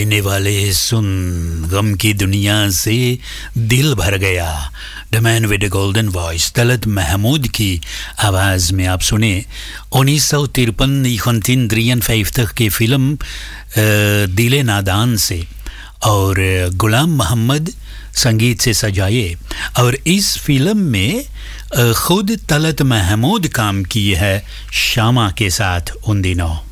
कहने वाले सुन गम की दुनिया से दिल भर गया द मैन विद द गोल्डन वॉइस तलत महमूद की आवाज़ में आप सुने 1953 की फिल्म दिले नादान से और गुलाम मोहम्मद संगीत से सजाए और इस फिल्म में खुद तलत महमूद काम किए है शामा के साथ उन दिनों